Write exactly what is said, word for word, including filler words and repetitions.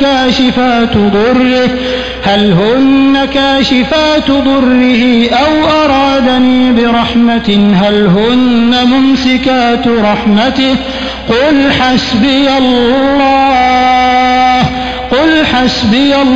كاشفات ضره هل هن كاشفات ضره أو أرادني برحمة هل هن ممسكات رحمته قل حسبي الله قل حسبي الله